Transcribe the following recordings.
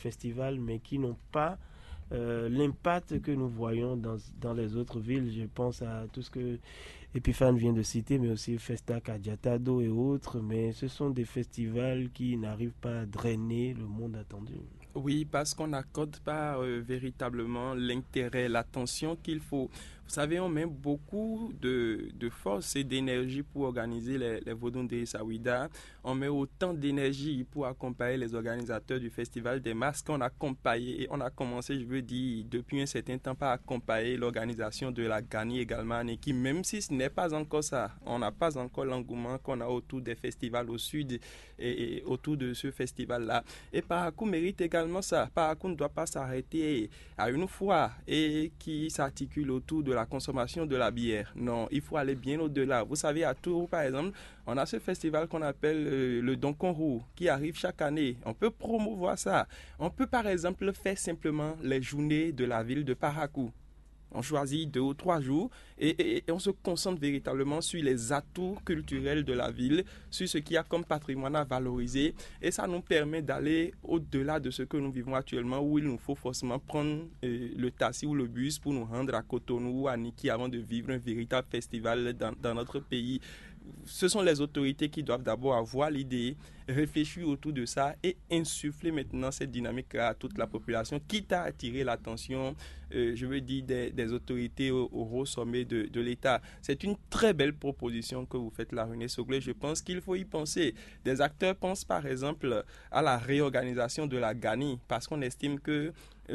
festivals, mais qui n'ont pas l'impact que nous voyons dans les autres villes. Je pense à tout ce que Epiphane vient de citer, mais aussi Festa Cadiatado et autres, mais ce sont des festivals qui n'arrivent pas à drainer le monde attendu. Oui, parce qu'on n'accorde pas véritablement l'intérêt, l'attention qu'il faut. Vous savez, on met beaucoup de force et d'énergie pour organiser les Vodun de Essaouira. On met autant d'énergie pour accompagner les organisateurs du Festival des Masques. On a commencé, je veux dire, depuis un certain temps par accompagner l'organisation de la Gani également en équipe, même si ce n'est pas encore ça. On n'a pas encore l'engouement qu'on a autour des festivals au sud et autour de ce festival-là. Et Parakou mérite également ça. Parakou ne doit pas s'arrêter à une fois et qui s'articule autour de la consommation de la bière. Non, il faut aller bien au-delà. Vous savez, à Tours, par exemple, on a ce festival qu'on appelle le Donkonrou qui arrive chaque année. On peut promouvoir ça. On peut, par exemple, faire simplement les journées de la ville de Parakou. On choisit 2 ou 3 jours et on se concentre véritablement sur les atouts culturels de la ville, sur ce qu'il y a comme patrimoine à valoriser. Et ça nous permet d'aller au-delà de ce que nous vivons actuellement, où il nous faut forcément prendre le taxi ou le bus pour nous rendre à Cotonou ou à Niki avant de vivre un véritable festival dans notre pays. Ce sont les autorités qui doivent d'abord avoir l'idée, réfléchir autour de ça et insuffler maintenant cette dynamique à toute la population, quitte à attirer l'attention, je veux dire, des autorités au haut sommet de l'État. C'est une très belle proposition que vous faites, la René Soglé. Je pense qu'il faut y penser. Des acteurs pensent par exemple à la réorganisation de la GANI parce qu'on estime que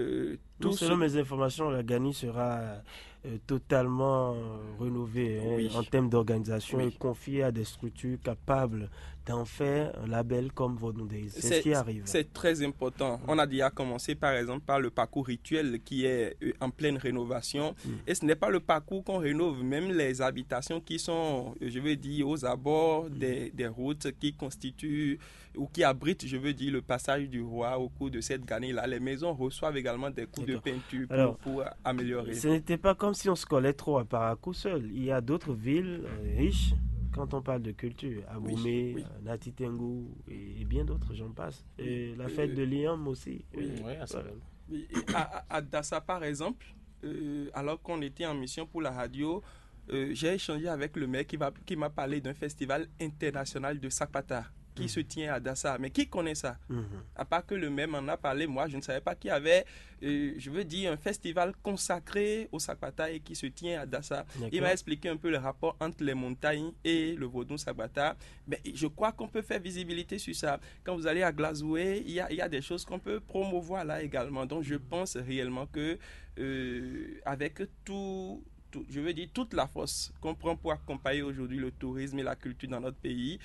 selon mes informations, la GANI sera totalement rénovée en termes d'organisation et confiée à des structures capables d'en faire un label comme Vodun Days. C'est ce qui arrive. C'est très important. On a déjà commencé par exemple par le parcours rituel qui est en pleine rénovation. Et ce n'est pas le parcours qu'on rénove, même les habitations qui sont, je veux dire, aux abords des routes qui constituent ou qui abritent, je veux dire, le passage du roi au cours de cette GANI-là. Les maisons reçoivent également des coups de peinture pour améliorer. Ce n'était pas comme si on se collait trop à Parakou seul. Il y a d'autres villes riches quand on parle de culture. Aboumé, Nati Tengu et bien d'autres, j'en passe. Et la fête de Liam aussi. À Dassa, par exemple, alors qu'on était en mission pour la radio, j'ai échangé avec le maire qui m'a parlé d'un festival international de Sakpata qui se tient à Dassa. Mais qui connaît ça? À part que le maire m'en a parlé, moi je ne savais pas qu'il y avait, je veux dire, un festival consacré au Sakpata et qui se tient à Dassa. Il m'a expliqué un peu le rapport entre les montagnes et le Vodun Sakpata. Mais je crois qu'on peut faire visibilité sur ça. Quand vous allez à Glazoué, il y a des choses qu'on peut promouvoir là également. Donc je pense réellement que avec je veux dire, toute la force qu'on prend pour accompagner aujourd'hui le tourisme et la culture dans notre pays,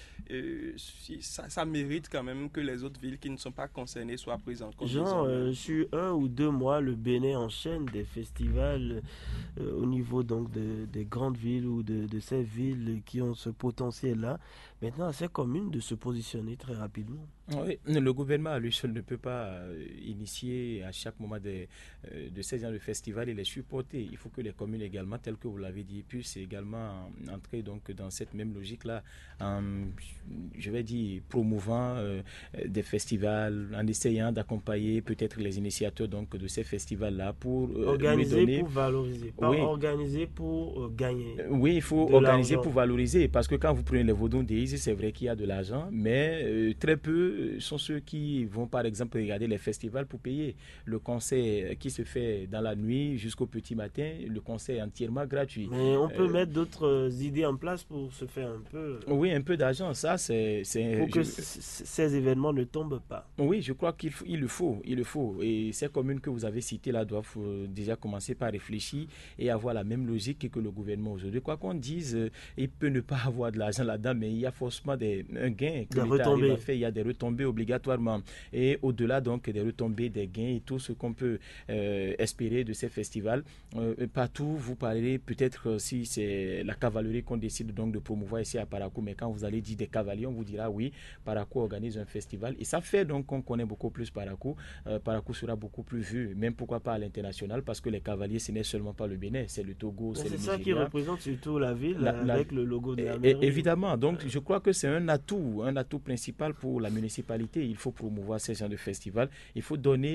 ça mérite quand même que les autres villes qui ne sont pas concernées soient prises en compte. Sur 1 ou 2 mois, le Bénin enchaîne des festivals au niveau donc des grandes villes ou de ces villes qui ont ce potentiel-là. Maintenant, c'est commune de se positionner très rapidement. Oui, le gouvernement à lui seul ne peut pas initier à chaque moment de ces genres de festivals et les supporter. Il faut que les communes également, telles que vous l'avez dit, puissent également entrer donc dans cette même logique-là, je vais dire promouvant des festivals, en essayant d'accompagner peut-être les initiateurs donc de ces festivals-là pour organiser pour valoriser, pas organiser pour gagner. Oui, il faut organiser pour valoriser, parce que quand vous prenez les Vodun Days, c'est vrai qu'il y a de l'argent, mais très peu sont ceux qui vont par exemple regarder les festivals pour payer. Le concert qui se fait dans la nuit jusqu'au petit matin, le concert est entièrement gratuit. Mais on peut mettre d'autres idées en place pour se faire un peu... Oui, un peu d'argent, ça c'est... Pour que ces événements ne tombent pas. Oui, je crois qu'il le faut. Et ces communes que vous avez citées là doivent déjà commencer par réfléchir et avoir la même logique que le gouvernement aujourd'hui. Quoi qu'on dise, il peut ne pas avoir de l'argent là-dedans, mais il y a forcément un gain que l'État arrive à faire. Il y a des retombées obligatoirement. Et au-delà donc des retombées, des gains et tout ce qu'on peut espérer de ces festivals, partout vous parlerez peut-être si c'est la cavalerie qu'on décide donc de promouvoir ici à Parakou, mais quand vous allez dire des cavaliers, on vous dira oui, Parakou organise un festival. Et ça fait donc qu'on connaît beaucoup plus Parakou. Parakou sera beaucoup plus vu, même pourquoi pas à l'international, parce que les cavaliers, ce n'est seulement pas le Bénin, c'est le Togo, c'est le Nigeria. C'est ça qui représente surtout la ville avec le logo de la mairie. Évidemment, donc je crois que c'est un atout principal pour la municipalité. Il faut promouvoir ces genres de festivals. Il faut donner